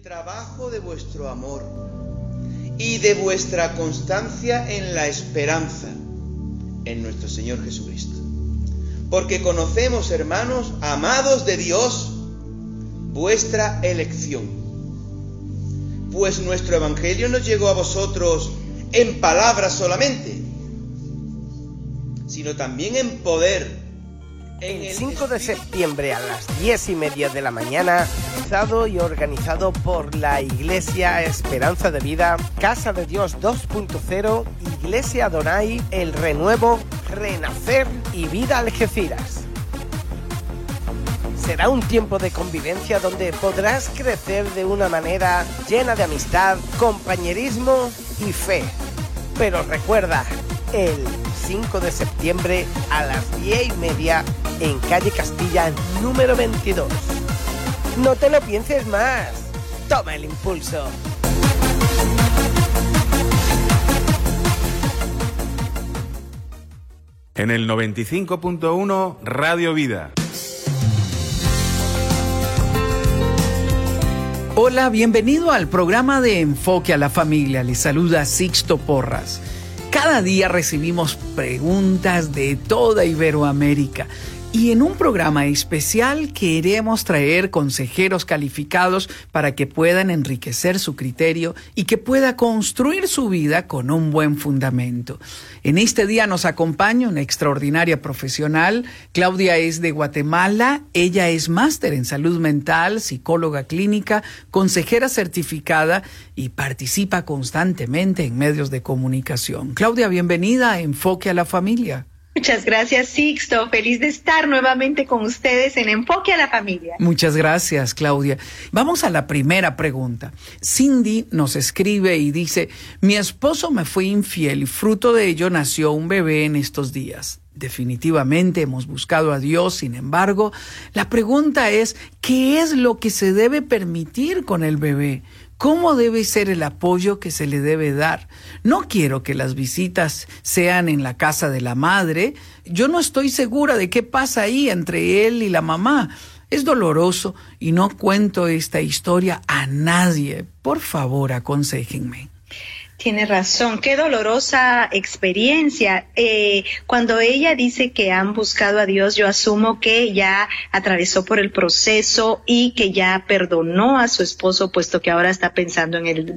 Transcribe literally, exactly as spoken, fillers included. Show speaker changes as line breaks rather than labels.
trabajo de vuestro amor y de vuestra constancia en la esperanza en nuestro Señor Jesucristo. Porque conocemos, hermanos, amados de Dios, vuestra elección. Pues nuestro Evangelio no llegó a vosotros en palabras solamente, sino también en poder.
El cinco de septiembre a las diez y media de la mañana, realizado y organizado por la Iglesia Esperanza de Vida, Casa de Dios dos punto cero, Iglesia Adonai, El Renuevo, Renacer y Vida Algeciras. Será un tiempo de convivencia donde podrás crecer de una manera llena de amistad, compañerismo y fe. Pero recuerda, el cinco de septiembre a las diez y media en calle Castilla número veintidós. No te lo pienses más. Toma el impulso.
En el noventa y cinco punto uno Radio Vida.
Hola, bienvenido al programa de Enfoque a la Familia. Les saluda Sixto Porras. Cada día recibimos preguntas de toda Iberoamérica y en un programa especial queremos traer consejeros calificados para que puedan enriquecer su criterio y que pueda construir su vida con un buen fundamento. En este día nos acompaña una extraordinaria profesional. Claudia es de Guatemala. Ella es máster en salud mental, psicóloga clínica, consejera certificada y participa constantemente en medios de comunicación. Claudia, bienvenida a Enfoque a la Familia.
Muchas gracias, Sixto. Feliz de estar nuevamente con ustedes en Enfoque a la Familia.
Muchas gracias, Claudia. Vamos a la primera pregunta. Cindy nos escribe y dice: mi esposo me fue infiel y fruto de ello nació un bebé en estos días. Definitivamente hemos buscado a Dios, sin embargo, la pregunta es: ¿qué es lo que se debe permitir con el bebé? ¿Cómo debe ser el apoyo que se le debe dar? No quiero que las visitas sean en la casa de la madre. Yo no estoy segura de qué pasa ahí entre él y la mamá. Es doloroso y no cuento esta historia a nadie. Por favor, aconséjenme.
Tiene razón, qué dolorosa experiencia. Eh, cuando ella dice que han buscado a Dios, yo asumo que ya atravesó por el proceso y que ya perdonó a su esposo, puesto que ahora está pensando en el